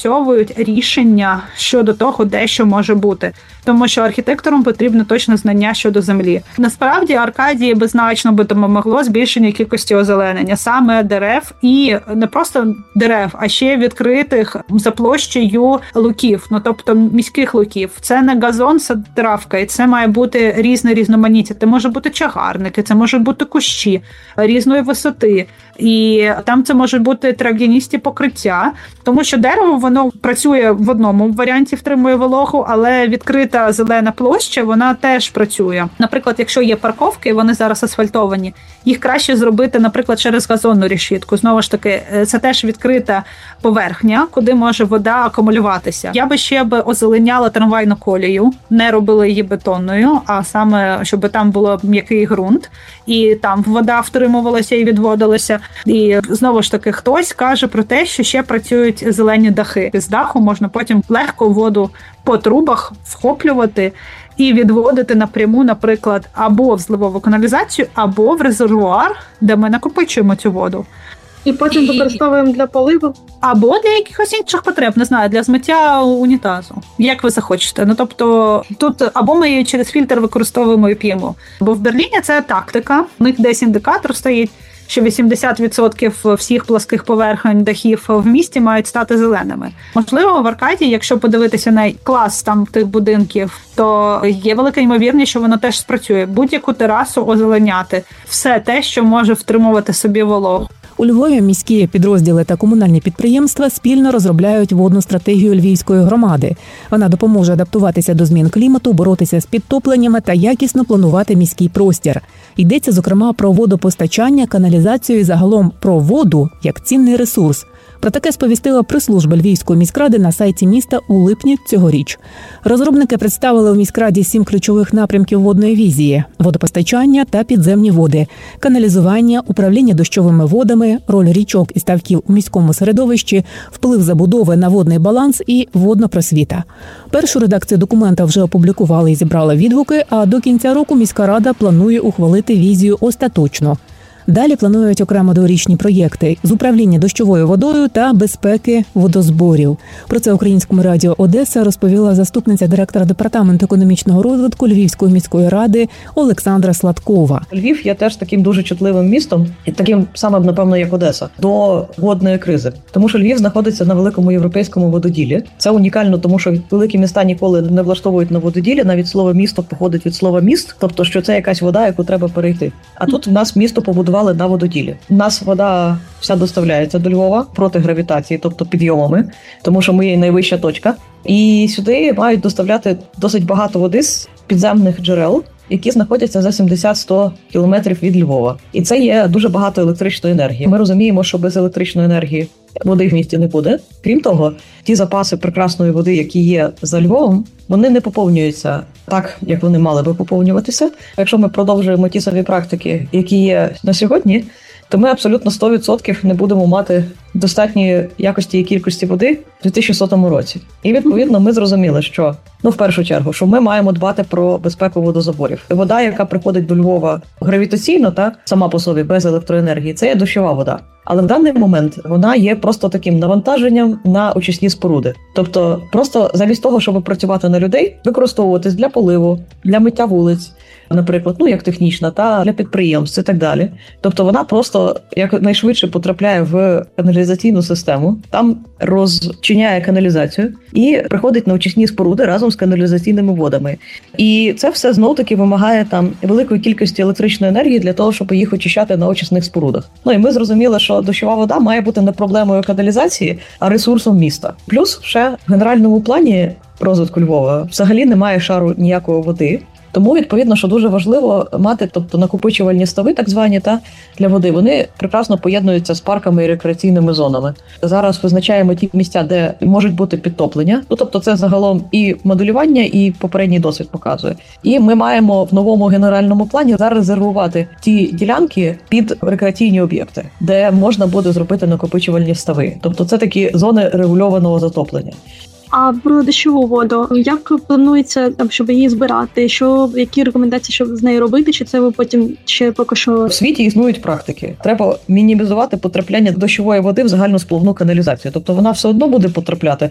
напрацьовують рішення щодо того, де що може бути. Тому що архітекторам потрібно точне знання щодо землі. Насправді, Аркадії би значно допомогло збільшення кількості озеленення, саме дерев, і не просто дерев, а ще відкритих за площею луків, тобто міських луків. Це не газон з травкою, це має бути різне різноманіття. Це може бути чагарники, це можуть бути кущі різної висоти. І там це можуть бути трав'яністі покриття, тому що дерево, воно працює в одному варіанті, втримує вологу, але відкрита зелена площа, вона теж працює. Наприклад, якщо є парковки, вони зараз асфальтовані, їх краще зробити, наприклад, через газонну решітку. Знову ж таки, це теж відкрита поверхня, куди може вода акумулюватися. Я би ще озеленяла трамвайну колію, не робила її бетонною, а саме, щоб там було м'який ґрунт, і там вода втримувалася і відводилася. І знову ж таки, хтось каже про те, що ще працюють зелені дахи. З даху можна потім легко воду по трубах вхоплювати і відводити напряму, наприклад, або в зливову каналізацію, або в резервуар, де ми накопичуємо цю воду. І потім використовуємо для поливу? Або для якихось інших потреб, не знаю, для змиття унітазу. Як ви захочете. Тобто, тут або ми її через фільтр використовуємо і п'ємо. Бо в Берліні це тактика. У них десь індикатор стоїть, що 80% всіх плоских поверхонь дахів в місті мають стати зеленими. Можливо, в Аркадії, якщо подивитися на клас там тих будинків, то є велика ймовірність, що воно теж спрацює. Будь-яку терасу озеленяти. Все те, що може втримувати собі вологу. У Львові міські підрозділи та комунальні підприємства спільно розробляють водну стратегію Львівської громади. Вона допоможе адаптуватися до змін клімату, боротися з підтопленнями та якісно планувати міський простір. Йдеться, зокрема, про водопостачання, каналізацію і загалом про воду як цінний ресурс. Про таке сповістила прес-служба Львівської міськради на сайті міста у липні цьогоріч. Розробники представили у міськраді 7 ключових напрямків водної візії – водопостачання та підземні води, каналізування, управління дощовими водами, роль річок і ставків у міському середовищі, вплив забудови на водний баланс і водна просвіта. Першу редакцію документа вже опублікували і зібрали відгуки, а до кінця року міська рада планує ухвалити візію остаточно. Далі планують окремо дворічні проєкти з управління дощовою водою та безпеки водозборів. Про це Українському радіо Одеса розповіла заступниця директора департаменту економічного розвитку Львівської міської ради Олександра Сладкова. Львів є теж таким дуже чутливим містом, і таким самим, напевно, як Одеса, до водної кризи. Тому що Львів знаходиться на великому європейському вододілі. Це унікально, тому що великі міста ніколи не влаштовують на вододілі. Навіть слово «місто» походить від слова «міст», тобто, що це якась вода, яку треба перейти. А тут в нас місто побудували на вододілі. У нас вода вся доставляється до Львова проти гравітації, тобто підйомами, тому що ми є найвища точка. І сюди мають доставляти досить багато води з підземних джерел, які знаходяться за 70-100 кілометрів від Львова. І це є дуже багато електричної енергії. Ми розуміємо, що без електричної енергії води в місті не буде. Крім того, ті запаси прекрасної води, які є за Львовом, вони не поповнюються так, як вони мали би поповнюватися. Якщо ми продовжуємо ті самі практики, які є на сьогодні, то ми абсолютно 100% не будемо мати достатньої якості і кількості води в 2100 році. І, відповідно, ми зрозуміли, що, в першу чергу, що ми маємо дбати про безпеку водозаборів. Вода, яка приходить до Львова гравітаційно, сама по собі, без електроенергії, це є дощова вода. Але в даний момент вона є просто таким навантаженням на очисні споруди. Тобто просто замість того, щоб працювати на людей, використовуватись для поливу, для миття вулиць, наприклад, як технічна, та для підприємств і так далі. Тобто вона просто якнайшвидше потрапляє в каналізаційну систему, там розчиняє каналізацію і приходить на очисні споруди разом з каналізаційними водами. І це все знов-таки вимагає великої кількості електричної енергії для того, щоб їх очищати на очисних спорудах. І ми зрозуміли, що дощова вода має бути не проблемою каналізації, а ресурсом міста. Плюс ще в генеральному плані розвитку Львова взагалі немає шару ніякої води. Тому, відповідно, що дуже важливо мати, накопичувальні стави, так звані, для води, вони прекрасно поєднуються з парками і рекреаційними зонами. Зараз визначаємо ті місця, де можуть бути підтоплення. Тобто це загалом і моделювання, і попередній досвід показує. І ми маємо в новому генеральному плані зарезервувати ті ділянки під рекреаційні об'єкти, де можна буде зробити накопичувальні стави. Тобто це такі зони регульованого затоплення. А про дощову воду, як планується, щоб її збирати? Які рекомендації, щоб з нею робити? Чи це ви потім ще поки що? В світі існують практики. Треба мінімізувати потрапляння дощової води в загальну спливну каналізацію. Тобто вона все одно буде потрапляти,